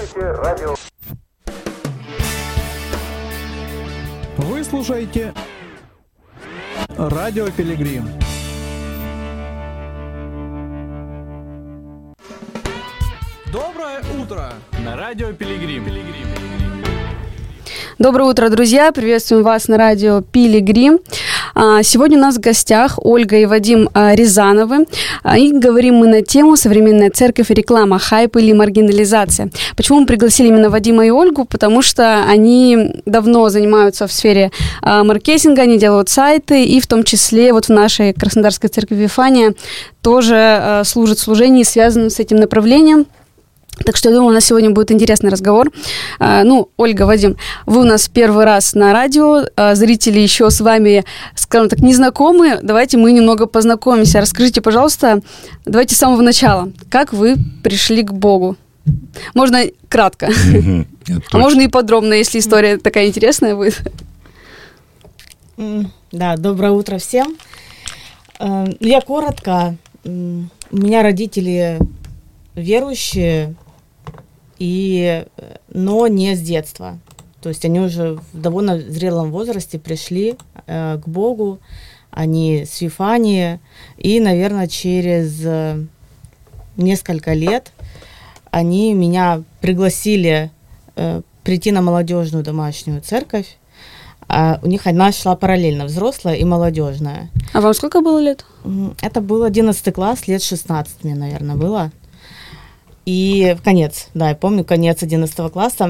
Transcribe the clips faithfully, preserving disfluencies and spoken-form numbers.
слушаете радио. Вы слушаете Радио Пилигрим. Доброе утро на Радио Пилигрим. Доброе утро, друзья! Приветствуем вас на радио Пилигрим. Сегодня у нас в гостях Ольга и Вадим Рязановы. И говорим мы на тему «Современная церковь и реклама. Хайп или маргинализация». Почему мы пригласили именно Вадима и Ольгу? Потому что они давно занимаются в сфере маркетинга, они делают сайты, и в том числе вот в нашей Краснодарской церкви Вифания тоже служат служения, связанные с этим направлением. Так что, я думаю, у нас сегодня будет интересный разговор. Ну, Ольга, Вадим, вы у нас первый раз на радио, зрители еще с вами, скажем так, не знакомы. Давайте мы немного познакомимся. Расскажите, пожалуйста, давайте с самого начала, как вы пришли к Богу? Можно кратко, mm-hmm. а можно и подробно, если история такая интересная будет. Да, доброе утро всем. Я коротко. У меня родители верующие, и, но не с детства. То есть они уже в довольно зрелом возрасте пришли э, к Богу, они с Вифании, и, наверное, через э, несколько лет они меня пригласили э, прийти на молодежную домашнюю церковь. А у них она шла параллельно, взрослая и молодежная. А вам сколько было лет? Это был одиннадцатый класс, лет шестнадцать мне, наверное, было. И конец, да, я помню, конец одиннадцатого класса.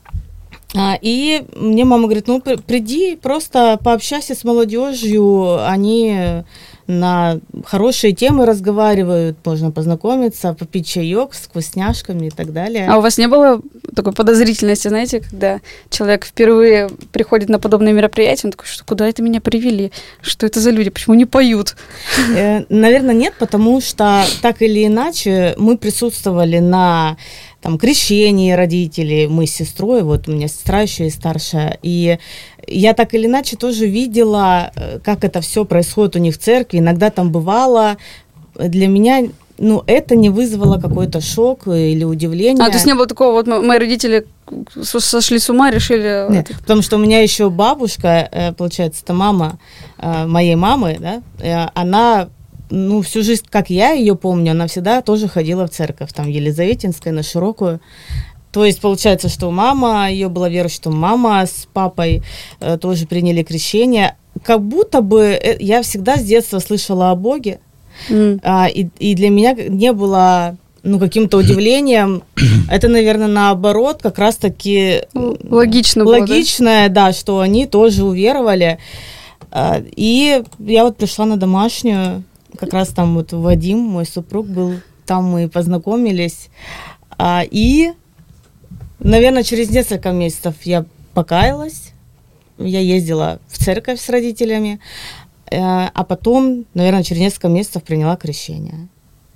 А, и мне мама говорит, ну, приди, просто пообщайся с молодежью, они на хорошие темы разговаривают, можно познакомиться, попить чаек с вкусняшками и так далее. А у вас не было такой подозрительности, знаете, когда человек впервые приходит на подобные мероприятия, он такой, что куда это меня привели, что это за люди, почему не поют? Э, наверное, нет, потому что так или иначе мы присутствовали на там крещении родителей, мы с сестрой, вот у меня сестра еще и старшая, и я так или иначе тоже видела, как это все происходит у них в церкви, иногда там бывало, для меня, ну, это не вызвало какой-то шок или удивление. А, то есть не было такого, вот мои родители сошли с ума, решили... Нет, потому что у меня еще бабушка, получается, это мама моей мамы, да, она... Ну, всю жизнь, как я ее помню, она всегда тоже ходила в церковь, там, Елизаветинская, на Широкую. То есть, получается, что мама ее была верующей, что мама с папой э, тоже приняли крещение. Как будто бы э, я всегда с детства слышала о Боге, mm. а, и, и для меня не было, ну, каким-то удивлением. Это, наверное, наоборот, как раз-таки... Логично было, Логичное, да? да, что они тоже уверовали. А, и я вот пришла на домашнюю. Как раз там вот Вадим, мой супруг, был, там мы познакомились. А, и, наверное, через несколько месяцев я покаялась. Я ездила в церковь с родителями. А, а потом, наверное, через несколько месяцев приняла крещение.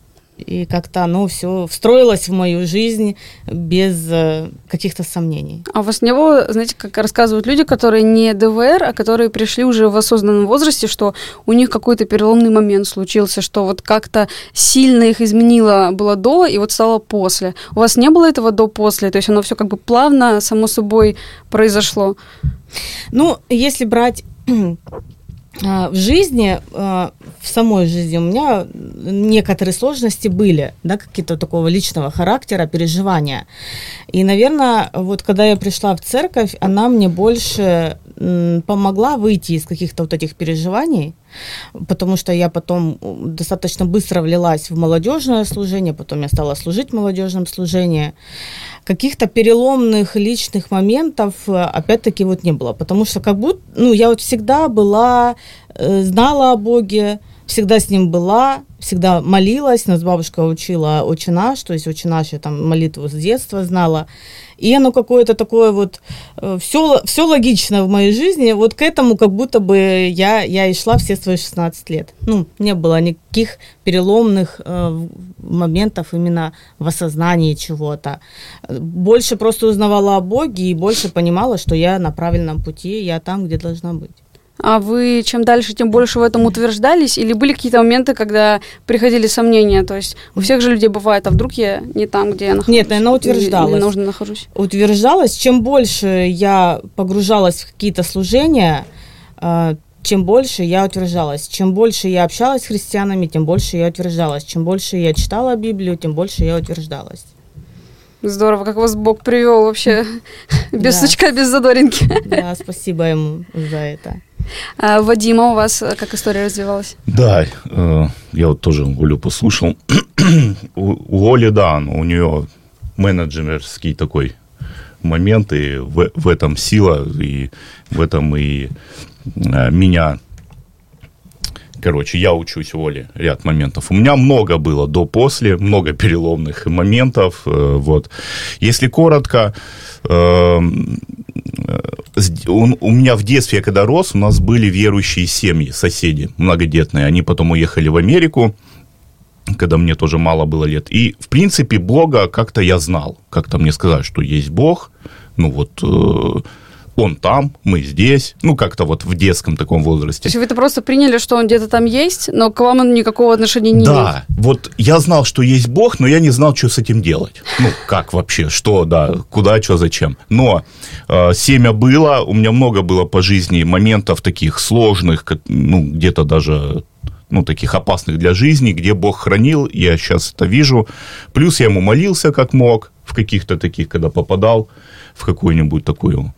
И как-то оно все встроилось в мою жизнь без э, каких-то сомнений. А у вас не было, знаете, как рассказывают люди, которые не ДВР, а которые пришли уже в осознанном возрасте, что у них какой-то переломный момент случился, что вот как-то сильно их изменило было до и вот стало после. У вас не было этого до-после? То есть оно все как бы плавно, само собой произошло? Ну, если брать... В жизни, в самой жизни у меня некоторые сложности были, да, какие-то такого личного характера, переживания. И, наверное, вот когда я пришла в церковь, она мне больше помогла выйти из каких-то вот этих переживаний, потому что я потом достаточно быстро влилась в молодежное служение, потом я стала служить в молодежном служении. Каких-то переломных личных моментов, опять-таки, вот не было, потому что как будто, ну, я вот всегда была, знала о Боге, всегда с Ним была, всегда молилась, нас бабушка учила «Отче наш», то есть «Отче наш» я там молитву с детства знала, и оно какое-то такое вот, все, все логично в моей жизни, вот к этому как будто бы я, я и шла все свои шестнадцать лет. Ну, не было никаких переломных э, моментов именно в осознании чего-то. Больше просто узнавала о Боге и больше понимала, что я на правильном пути, я там, где должна быть. А вы чем дальше, тем больше в этом утверждались? Или были какие-то моменты, когда приходили сомнения? То есть у всех же людей бывает, а вдруг я не там, где я нахожусь? Нет, наверное, утверждалась. Или нужно нахожусь? Утверждалась. Чем больше я погружалась в какие-то служения, чем больше я утверждалась. Чем больше я общалась с христианами, тем больше я утверждалась. Чем больше я читала Библию, тем больше я утверждалась. Здорово, как вас Бог привел вообще, без Да. сучка, без задоринки. Да, спасибо ему за это. А, Вадима, у вас как история развивалась? Да, э, я вот тоже Олю послушал. у, у Оли, да, ну, у нее менеджерский такой момент, и в, в этом сила, и в этом и э, меня... Короче, я учусь у Оли, ряд моментов. У меня много было до-после, много переломных моментов. Э, вот. Если коротко, э, он, у меня в детстве, я когда рос, у нас были верующие семьи, соседи многодетные. Они потом уехали в Америку, когда мне тоже мало было лет. И, в принципе, Бога как-то я знал. Как-то мне сказали, что есть Бог. Ну вот... Э, он там, мы здесь, ну, как-то вот в детском таком возрасте. То есть вы-то просто приняли, что он где-то там есть, но к вам он никакого отношения не имеет? Да, вот я знал, что есть Бог, но я не знал, что с этим делать. Ну, как вообще, что, да, куда, что, зачем. Но э, семя было, у меня много было по жизни моментов таких сложных, ну, где-то даже... ну, таких опасных для жизни, где Бог хранил, я сейчас это вижу. Плюс я ему молился как мог, в каких-то таких, когда попадал в какую-нибудь такую...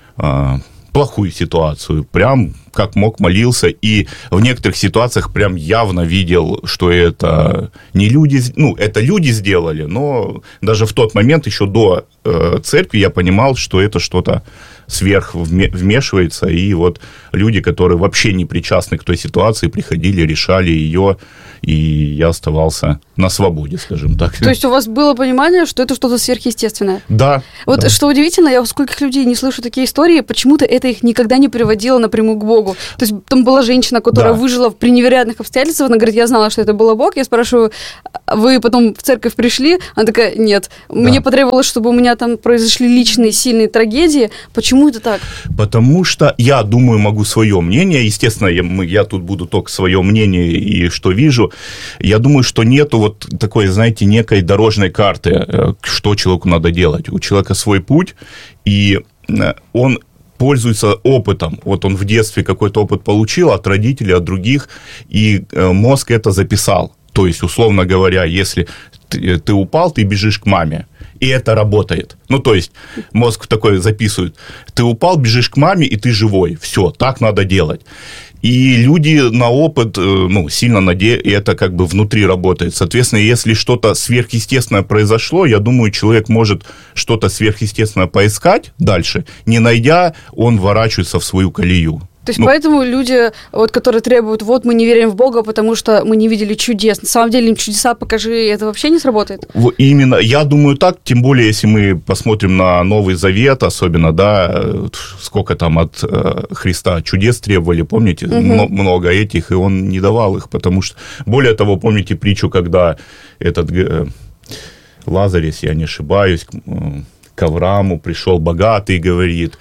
плохую ситуацию, прям как мог молился, и в некоторых ситуациях прям явно видел, что это не люди, ну, это люди сделали, но даже в тот момент, еще до э, церкви, я понимал, что это что-то сверх вмешивается, и вот люди, которые вообще не причастны к той ситуации, приходили, решали ее, и я оставался на свободе, скажем так. То есть у вас было понимание, что это что-то сверхъестественное? Да. Вот да. что удивительно, я у скольких людей не слышу такие истории, почему-то это их никогда не приводило напрямую к Богу. То есть там была женщина, которая Да. выжила при невероятных обстоятельствах, она говорит, я знала, что это был Бог, я спрашиваю, вы потом в церковь пришли? Она такая, нет, мне Да. потребовалось, чтобы у меня там произошли личные сильные трагедии. Почему это так? Потому что я думаю, могу свое мнение, естественно, я, мы, я тут буду только свое мнение и что вижу, я думаю, что нету вот такой, знаете, некой дорожной карты, что человеку надо делать. У человека свой путь, и он пользуется опытом. Вот он в детстве какой-то опыт получил от родителей, от других, и мозг это записал. То есть, условно говоря, если ты, ты упал, ты бежишь к маме. И это работает. Ну, то есть, мозг такой записывает. Ты упал, бежишь к маме, и ты живой. Все, так надо делать. И люди на опыт, ну, сильно надеются, и это как бы внутри работает. Соответственно, если что-то сверхъестественное произошло, я думаю, человек может что-то сверхъестественное поискать дальше. Не найдя, он ворачивается в свою колею. То есть ну, поэтому люди, вот, которые требуют, вот мы не верим в Бога, потому что мы не видели чудес. На самом деле им чудеса покажи, это вообще не сработает? Именно, я думаю так, тем более, если мы посмотрим на Новый Завет, особенно, да, сколько там от э, Христа чудес требовали, помните, угу. много этих, и он не давал их, потому что, более того, помните притчу, когда этот э, Лазарь, если я не ошибаюсь, э, к Аврааму пришел богатый, говорит,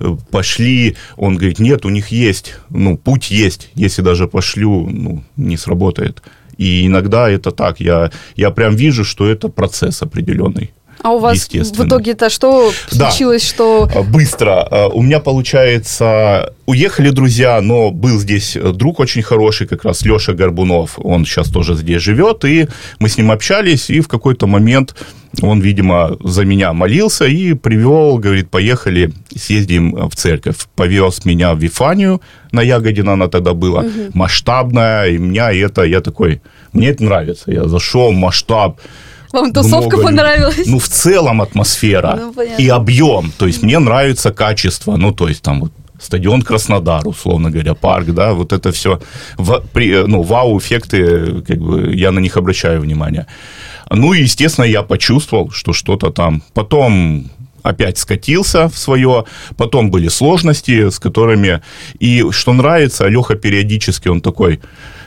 пошли, он говорит, нет, у них есть, ну, путь есть, если даже пошлю, ну, не сработает. И иногда это так, я, я прям вижу, что это процесс определенный. А у вас в итоге-то что случилось, да. что... Быстро. У меня, получается, уехали друзья, но был здесь друг очень хороший, как раз Леша Горбунов, он сейчас тоже здесь живет, и мы с ним общались, и в какой-то момент он, видимо, за меня молился и привел, говорит, поехали, съездим в церковь. Повез меня в Вифанию, на Ягодино она тогда была, угу. масштабная, и меня это, я такой, мне это нравится, я зашел, масштаб. Вам тусовка много понравилась? Людей. Ну, в целом атмосфера ну, и объем. То есть, мне нравится качество. Ну, то есть, там вот стадион Краснодар, условно говоря, парк, да, вот это все, в, при, ну, вау-эффекты, как бы, я на них обращаю внимание. Ну, и, естественно, я почувствовал, что что-то там. Потом опять скатился в свое, потом были сложности, с которыми... И, что нравится, Леха периодически, он такой...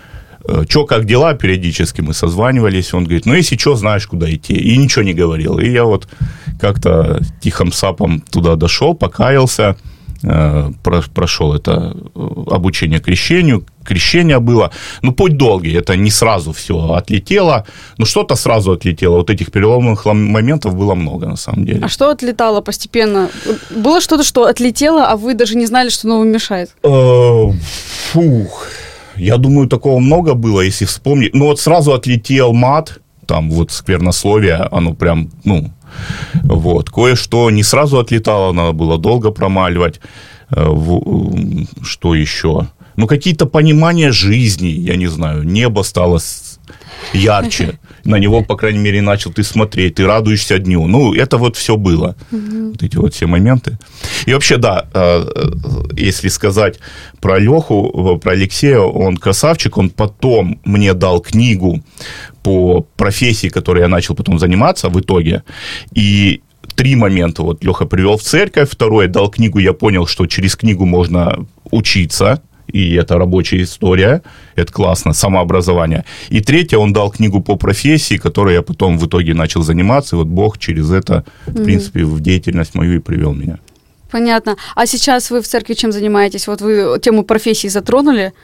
Чё, как дела? Периодически мы созванивались. Он говорит, ну, если что, знаешь, куда идти. И ничего не говорил. И я вот как-то тихим сапом туда дошел, покаялся. прошел это обучение крещению, крещение было, ну, путь долгий, это не сразу все отлетело, но что-то сразу отлетело, вот этих переломных моментов было много, на самом деле. А что отлетало постепенно? Было что-то, что отлетело, а вы даже не знали, что оно мешает? Фух, я думаю, такого много было, если вспомнить, ну, вот сразу отлетел мат, там вот сквернословие, оно прям, ну, вот, кое-что не сразу отлетало, надо было долго промаливать. Что еще? Ну, какие-то понимания жизни, я не знаю, небо стало ярче, на него, по крайней мере, начал ты смотреть, ты радуешься дню. Ну, это вот все было, угу. Вот эти вот все моменты. И вообще, да, если сказать про Леху, про Алексея, он красавчик, он потом мне дал книгу по профессии, которой я начал потом заниматься в итоге, и три момента. Вот Леха привел в церковь, второе, дал книгу, я понял, что через книгу можно учиться, и это рабочая история, это классно, самообразование. И третье, он дал книгу по профессии, которой я потом в итоге начал заниматься, и вот Бог через это, в mm-hmm. принципе, в деятельность мою и привел меня. Понятно. А сейчас вы в церкви чем занимаетесь? Вот вы тему профессии затронули?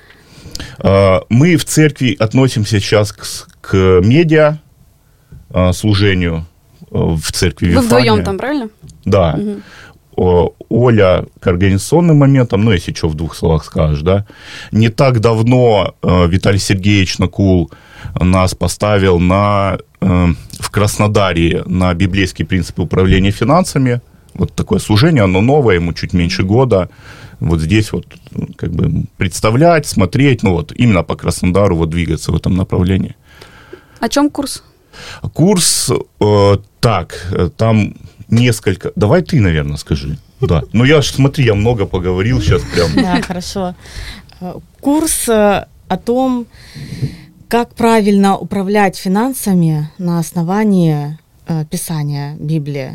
Мы в церкви относимся сейчас к, к медиа служению в церкви Вифания. Вы вдвоем там, правильно? Да. Угу. Оля к организационным моментам, ну, если что, в двух словах скажешь, да. Не так давно Виталий Сергеевич Накул нас поставил на, в Краснодаре на библейские принципы управления финансами. Вот такое служение, оно новое, ему чуть меньше года. Вот здесь вот как бы представлять, смотреть, ну вот именно по Краснодару вот двигаться в этом направлении. О чем курс? Курс, э, так, там несколько... Давай ты, наверное, скажи. Да. Ну, я ж, смотри, я много поговорил сейчас прям. Да, хорошо. Курс о том, как правильно управлять финансами на основании Писания, Библии.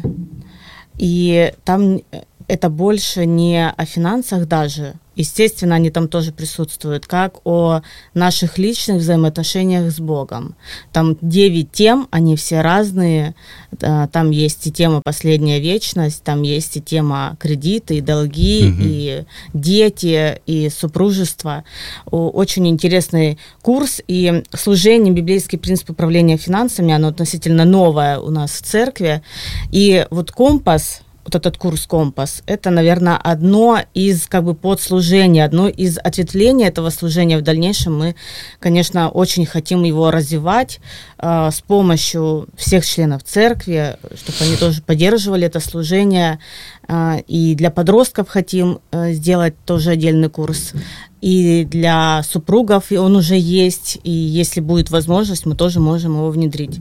И там это больше не о финансах даже. Естественно, они там тоже присутствуют, как о наших личных взаимоотношениях с Богом. Там девять тем, они все разные. Там есть и тема «Последняя вечность», там есть и тема «Кредиты», и «Долги», угу. и «Дети», и «Супружество». Очень интересный курс. И служение «Библейский принцип управления финансами», оно относительно новое у нас в церкви. И вот «Компас», вот этот курс «Компас», это, наверное, одно из как бы подслужений, одно из ответвлений этого служения. В дальнейшем мы, конечно, очень хотим его развивать э, с помощью всех членов церкви, чтобы они тоже поддерживали это служение. Э, и для подростков хотим э, сделать тоже отдельный курс. И для супругов он уже есть, и если будет возможность, мы тоже можем его внедрить.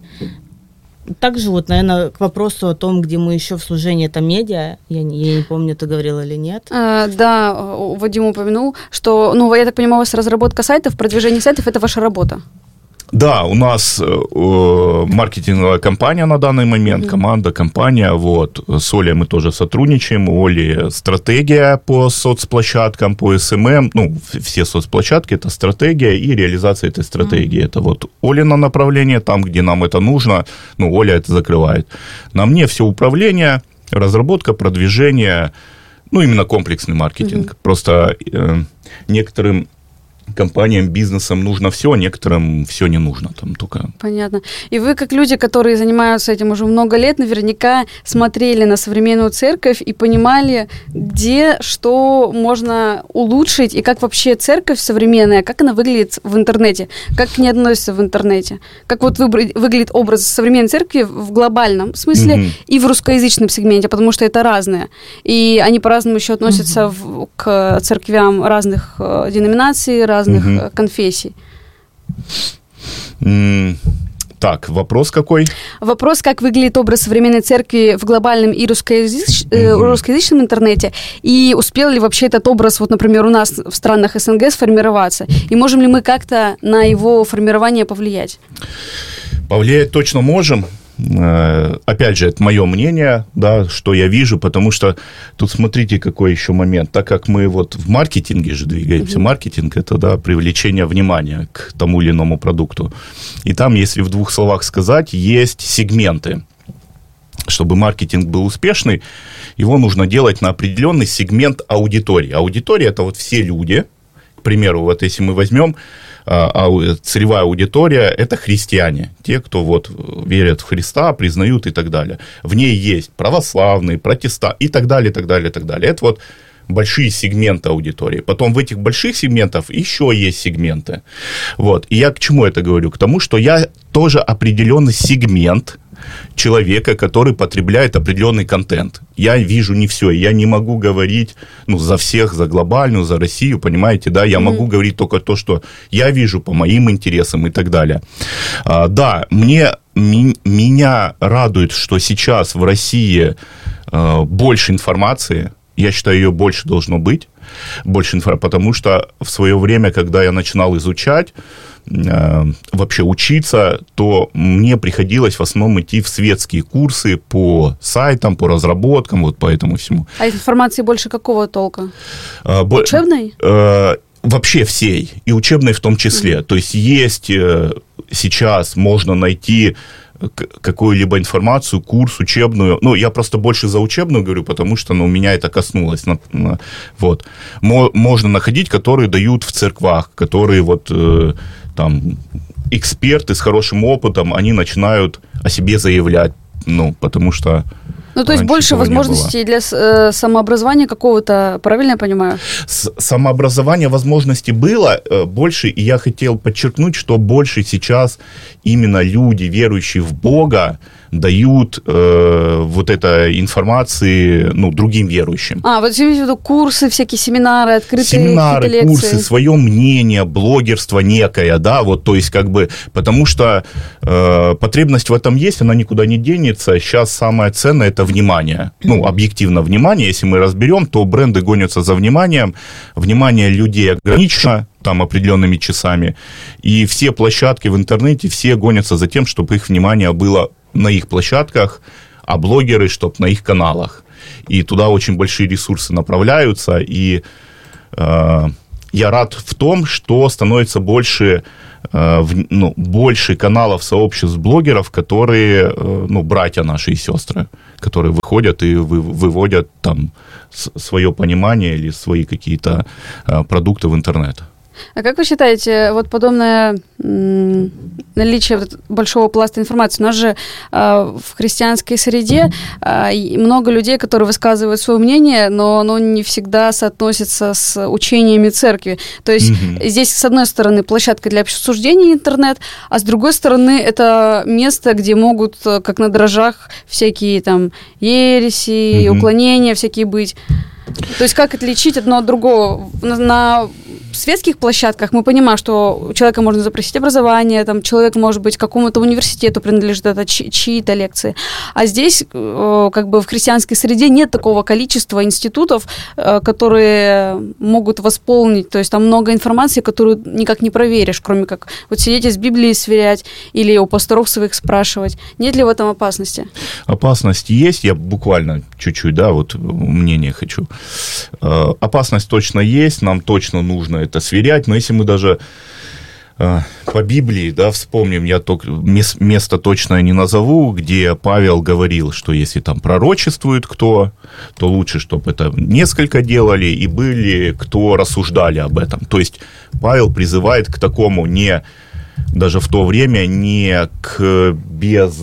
Также вот, наверное, к вопросу о том, где мы еще в служении, это медиа, я не, я не помню, ты говорила или нет. А, да, Вадим упомянул, что, ну, я так понимаю, у вас разработка сайтов, продвижение сайтов – это ваша работа. Да, у нас э, маркетинговая компания на данный момент, mm-hmm. команда, компания, вот, с Олей мы тоже сотрудничаем, у Оли стратегия по соцплощадкам, по эс эм эм, ну, все соцплощадки – это стратегия и реализация этой стратегии, mm-hmm. это вот Олино направление, там, где нам это нужно, ну, Оля это закрывает. На мне все управление, разработка, продвижение, ну, именно комплексный маркетинг, mm-hmm. просто э, некоторым компаниям, бизнесам нужно все, а некоторым все не нужно. Там только... Понятно. И вы, как люди, которые занимаются этим уже много лет, наверняка смотрели на современную церковь и понимали, где что можно улучшить, и как вообще церковь современная, как она выглядит в интернете, как к ней относится в интернете, как вот выбрать, выглядит образ современной церкви в глобальном смысле mm-hmm. и в русскоязычном сегменте, потому что это разное. И они по-разному еще относятся mm-hmm. в, к церквям разных э, деноминаций, разных угу. конфессий. Mm, так, вопрос какой? Вопрос, как выглядит образ современной церкви в глобальном и русскоязыч... mm-hmm. русскоязычном интернете, и успел ли вообще этот образ, вот, например, у нас в странах эс эн гэ сформироваться, и можем ли мы как-то на его формирование повлиять? Повлиять точно можем. Опять же, это мое мнение, да, что я вижу, потому что тут смотрите, какой еще момент. Так как мы вот в маркетинге же двигаемся, mm-hmm. маркетинг – это, да, привлечение внимания к тому или иному продукту. И там, если в двух словах сказать, есть сегменты. чтобы маркетинг был успешный, его нужно делать на определенный сегмент аудитории. Аудитория – это вот все люди. К примеру, вот если мы возьмем целевая аудитория – это христиане, те, кто вот верят в Христа, признают и так далее. В ней есть православные, протестанты и так далее, и так далее, и так далее. Это вот большие сегменты аудитории. Потом в этих больших сегментах еще есть сегменты. Вот. И я к чему это говорю? К тому, что я тоже определенный сегмент человека, который потребляет определенный контент. Я вижу не все, я не могу говорить, ну, за всех, за глобальную, за Россию, понимаете, да, я mm-hmm. могу говорить только то, что я вижу по моим интересам и так далее. А, да, мне, ми, меня радует, что сейчас в России а, больше информации, я считаю, ее больше должно быть, больше информации, потому что в свое время, когда я начинал изучать, вообще учиться, то мне приходилось в основном идти в светские курсы по сайтам, по разработкам, вот по этому всему. А информации больше какого толка? А, Учебной? Э, вообще всей, и учебной в том числе. Mm-hmm. То есть есть э, сейчас, можно найти какую-либо информацию, курс учебную. Ну, я просто больше за учебную говорю, потому что, ну, меня это коснулось. Вот. Можно находить, которые дают в церквах, которые вот э, там эксперты с хорошим опытом, они начинают о себе заявлять, ну, потому что... Ну, то есть больше возможностей для э, самообразования какого-то, правильно я понимаю? С- самообразование возможностей было э, больше, и я хотел подчеркнуть, что больше сейчас именно люди, верующие в Бога, дают э, вот этой информации, ну, другим верующим. А, вот я имею в виду курсы, всякие семинары, открытые семинары, лекции. курсы, свое мнение, блогерство некое, да, вот, то есть, как бы, потому что э, потребность в этом есть, она никуда не денется. Сейчас самое ценное – это внимание. Ну, объективно внимание. Если мы разберем, то бренды гонятся за вниманием. Внимание людей ограничено там определенными часами. И все площадки в интернете, все гонятся за тем, чтобы их внимание было на их площадках, а блогеры, чтобы на их каналах. И туда очень большие ресурсы направляются. И э, я рад в том, что становится больше, э, в, ну, больше каналов, сообществ блогеров, которые, э, ну, братья наши и сестры, которые выходят и вы, выводят там свое понимание или свои какие-то э, продукты в интернет. А как вы считаете, вот подобное м- наличие вот большого пласта информации, у нас же э, в христианской среде э, много людей, которые высказывают свое мнение, но оно не всегда соотносится с учениями церкви. То есть mm-hmm. здесь, с одной стороны, площадка для обсуждения интернет, а с другой стороны, это место, где могут, как на дрожжах, всякие там ереси, mm-hmm. уклонения всякие быть. То есть как отличить одно от другого? На, на светских площадках мы понимаем, что у человека можно запросить образование, там, человек, может быть, какому-то университету принадлежит, это чьи- чьи-то лекции. А здесь, э, как бы в христианской среде нет такого количества институтов, э, которые могут восполнить. То есть там много информации, которую никак не проверишь, кроме как вот сидеть и с Библией сверять или у пасторов своих спрашивать. Нет ли в этом опасности? Опасность есть, я буквально чуть-чуть, да, вот мнение хочу. Э, опасность точно есть, нам точно нужно это сверять, но если мы даже э, по Библии, да, вспомним, я только мес, место точное не назову, где Павел говорил, что если там пророчествует кто, то лучше, чтобы это несколько делали и были, кто рассуждали об этом. То есть Павел призывает к такому не, даже в то время, не к без,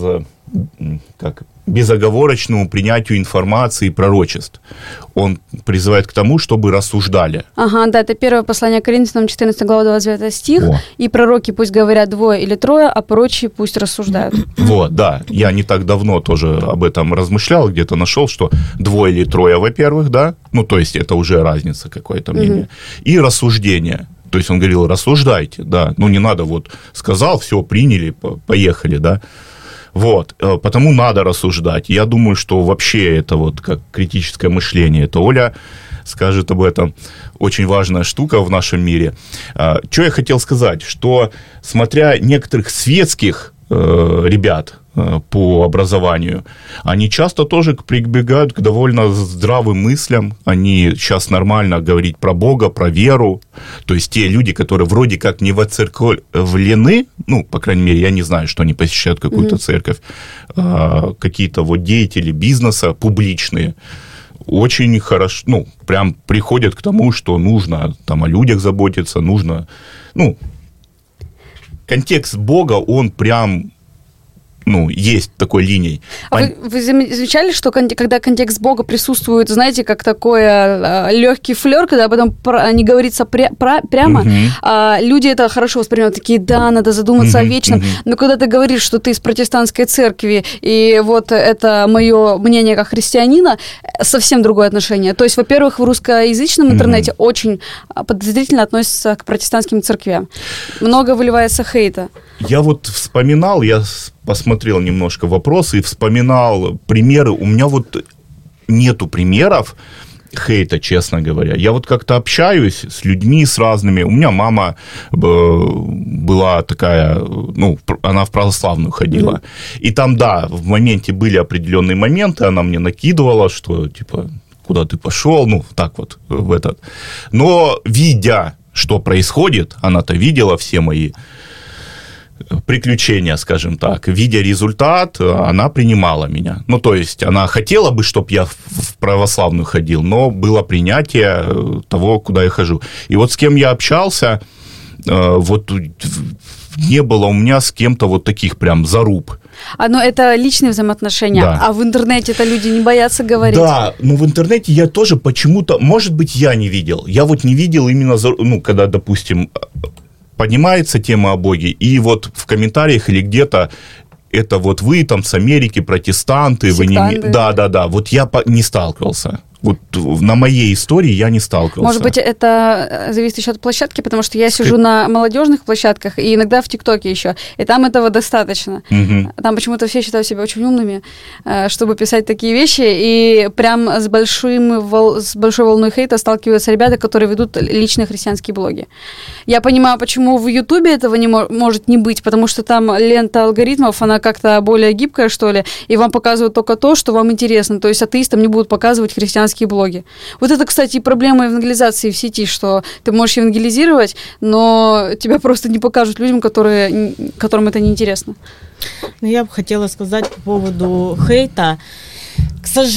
как, безоговорочному принятию информации и пророчеств. Он призывает к тому, чтобы рассуждали. Ага, да, это первое послание Коринфянам, четырнадцатая глава, двадцать девятый стих. О. И пророки пусть говорят двое или трое, а прочие пусть рассуждают. Вот, да. Я не так давно тоже об этом размышлял, где-то нашел, что двое или трое, во-первых, да, ну, то есть это уже разница, какое-то мнение. Угу. И рассуждение. То есть он говорил, рассуждайте, да, ну, не надо вот, сказал, все, приняли, поехали, да. Вот, потому надо рассуждать. Я думаю, что вообще это вот как критическое мышление. Это Оля скажет об этом. Очень важная штука в нашем мире. Что я хотел сказать, что смотря некоторых светских э, ребят, по образованию, они часто тоже прибегают к довольно здравым мыслям. Они сейчас нормально говорить про Бога, про веру. То есть те люди, которые вроде как не воцерковлены, ну, по крайней мере, я не знаю, что они посещают какую-то mm-hmm. церковь, а, какие-то вот деятели бизнеса публичные, очень хорошо, ну, прям приходят к тому, что нужно там о людях заботиться, нужно, ну, контекст Бога, он прям, ну, есть такой линией. А вы, вы замечали, что когда контекст Бога присутствует, знаете, как такой э, легкий флер, когда потом про, не говорится пря, про, прямо, uh-huh. э, люди это хорошо воспринимают, такие, да, надо задуматься uh-huh. о вечном, uh-huh. но когда ты говоришь, что ты из протестантской церкви, и вот это мое мнение как христианина, совсем другое отношение. То есть, во-первых, в русскоязычном интернете uh-huh. очень подозрительно относятся к протестантским церквям. Много выливается хейта. Я вот вспоминал, я посмотрел немножко вопросы и вспоминал примеры. У меня вот нету примеров хейта, честно говоря. Я вот как-то общаюсь с людьми, с разными. У меня мама была такая, ну, она в православную ходила. Mm-hmm. И там, да, в моменте были определенные моменты, она мне накидывала, что, типа, куда ты пошел, ну, так вот, в этот. Но, видя, что происходит, она-то видела все мои приключения, скажем так, видя результат, она принимала меня. Ну, то есть, она хотела бы, чтобы я в православную ходил, но было принятие того, куда я хожу. И вот с кем я общался, вот не было у меня с кем-то вот таких прям заруб. А, ну, это личные взаимоотношения, да. А в интернете-то люди не боятся говорить. Да, но в интернете я тоже почему-то, может быть, я не видел. Я вот не видел именно, ну, когда, допустим, поднимается тема о Боге, и вот в комментариях или где-то это вот вы там с Америки, протестанты, вы не... Да, да, да, вот я не сталкивался. Вот на моей истории я не сталкивался. Может быть, это зависит еще от площадки, потому что я сижу на молодежных площадках и иногда в ТикТоке еще, и там этого достаточно. Угу. Там почему-то все считают себя очень умными, чтобы писать такие вещи, и прям с, большим, с большой волной хейта сталкиваются ребята, которые ведут личные христианские блоги. Я понимаю, почему в Ютубе этого не мо- может не быть, потому что там лента алгоритмов, она как-то более гибкая, что ли, и вам показывают только то, что вам интересно. То есть атеистам не будут показывать христианские блоги. Вот это, кстати, и проблема евангелизации в сети, что ты можешь евангелизировать, но тебя просто не покажут людям, которые, которым это неинтересно. Ну, я бы хотела сказать по поводу хейта.